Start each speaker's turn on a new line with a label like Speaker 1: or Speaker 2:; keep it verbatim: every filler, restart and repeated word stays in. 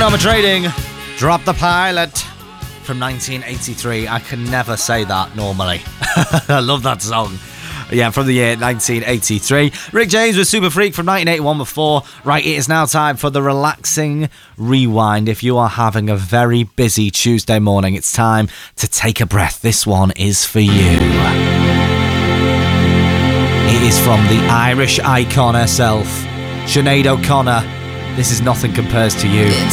Speaker 1: Armour Trading, Drop the Pilot from nineteen eighty-three. I can never say that normally. I love that song. Yeah, from the year nineteen eighty-three. Rick James with Super Freak from nineteen eighty-one before. Right, it is now time for the relaxing rewind. If you are having a very busy Tuesday morning, it's time to take a breath. This one is for you. It is from the Irish icon herself, Sinead O'Connor. This is Nothing Compares to You.